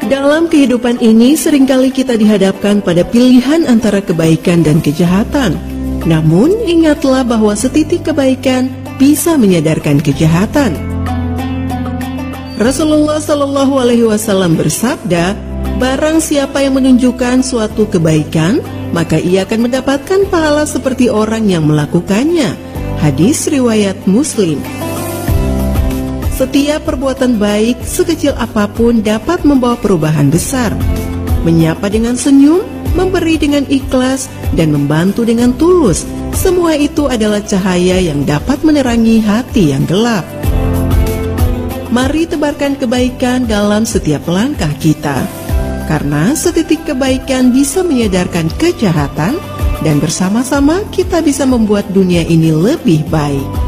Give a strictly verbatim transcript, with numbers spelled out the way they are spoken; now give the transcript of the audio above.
Dalam kehidupan ini seringkali kita dihadapkan pada pilihan antara kebaikan dan kejahatan. Namun ingatlah bahwa setitik kebaikan bisa menyadarkan kejahatan. Rasulullah Shallallahu Alaihi Wasallam bersabda, barang siapa yang menunjukkan suatu kebaikan, maka ia akan mendapatkan pahala seperti orang yang melakukannya. Hadis riwayat Muslim. Setiap perbuatan baik, sekecil apapun, dapat membawa perubahan besar. Menyapa dengan senyum, memberi dengan ikhlas, dan membantu dengan tulus, semua itu adalah cahaya yang dapat menerangi hati yang gelap. Mari tebarkan kebaikan dalam setiap langkah kita, karena setitik kebaikan bisa menyadarkan kejahatan, dan bersama-sama kita bisa membuat dunia ini lebih baik.